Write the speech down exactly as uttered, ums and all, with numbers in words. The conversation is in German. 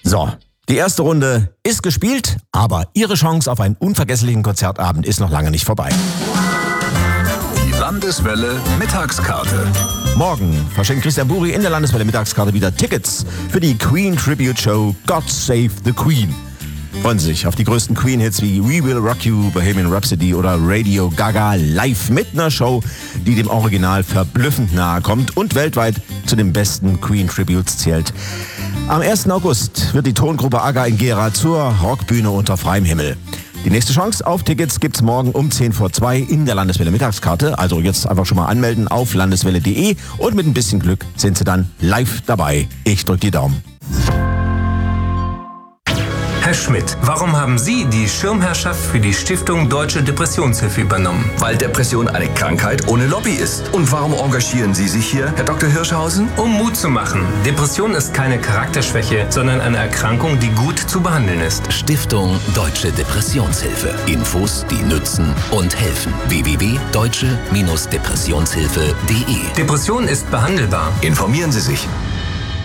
So, die erste Runde ist gespielt, aber Ihre Chance auf einen unvergesslichen Konzertabend ist noch lange nicht vorbei. Die Landeswelle Mittagskarte. Morgen verschenkt Christian Buri in der Landeswelle Mittagskarte wieder Tickets für die Queen Tribute Show God Save the Queen. Freuen Sie sich auf die größten Queen-Hits wie We Will Rock You, Bohemian Rhapsody oder Radio Gaga live mit einer Show, die dem Original verblüffend nahe kommt und weltweit zu den besten Queen-Tributes zählt. Am ersten August wird die Tongruppe Aga in Gera zur Rockbühne unter freiem Himmel. Die nächste Chance auf Tickets gibt's morgen um zehn vor zwei in der Landeswelle Mittagskarte. Also jetzt einfach schon mal anmelden auf landeswelle punkt de und mit ein bisschen Glück sind Sie dann live dabei. Ich drücke die Daumen. Herr Schmidt, warum haben Sie die Schirmherrschaft für die Stiftung Deutsche Depressionshilfe übernommen? Weil Depression eine Krankheit ohne Lobby ist. Und warum engagieren Sie sich hier, Herr Doktor Hirschhausen? Um Mut zu machen. Depression ist keine Charakterschwäche, sondern eine Erkrankung, die gut zu behandeln ist. Stiftung Deutsche Depressionshilfe. Infos, die nützen und helfen. w w w punkt deutsche Depressionshilfe punkt de Depression ist behandelbar. Informieren Sie sich.